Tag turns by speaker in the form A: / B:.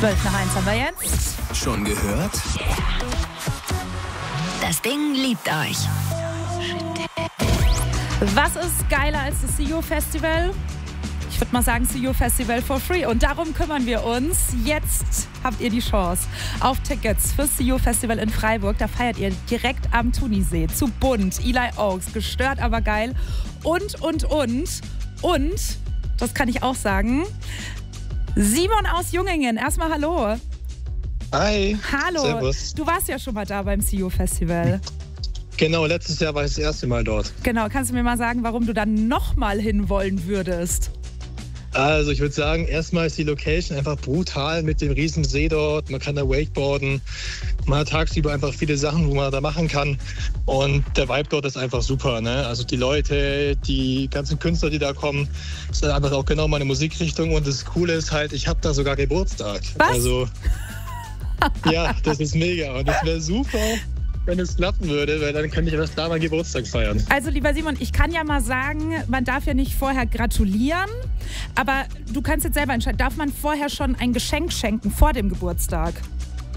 A: 12 nach 1 haben wir jetzt.
B: Schon gehört?
C: Das Ding liebt euch.
A: Was ist geiler als das See You Festival? Ich würde mal sagen, See You Festival for free. Und darum kümmern wir uns. Jetzt habt ihr die Chance auf Tickets fürs See You Festival in Freiburg. Da feiert ihr direkt am Thunisee. Zu bunt, Eli Oaks, gestört, aber geil. Und, das kann ich auch sagen, Simon aus Jungingen. Erstmal hallo.
D: Hi.
A: Hallo.
D: Servus.
A: Du warst ja schon mal da beim See You Festival.
D: Genau, letztes Jahr war ich das erste Mal dort.
A: Genau, kannst du mir mal sagen, warum du dann nochmal hinwollen würdest?
D: Also ich würde sagen, erstmal ist die Location einfach brutal mit dem riesen See dort. Man kann da wakeboarden. Man hat tagsüber einfach viele Sachen, wo man da machen kann. Und der Vibe dort ist einfach super, ne? Also die Leute, die ganzen Künstler, die da kommen, ist einfach auch genau meine Musikrichtung. Und das Coole ist halt, ich habe da sogar Geburtstag.
A: Was?
D: Also ja, das ist mega. Und das wäre super, wenn es klappen würde, weil dann könnte ich erst da meinen Geburtstag feiern.
A: Also lieber Simon, ich kann ja mal sagen, man darf ja nicht vorher gratulieren, aber du kannst jetzt selber entscheiden, darf man vorher schon ein Geschenk schenken vor dem Geburtstag?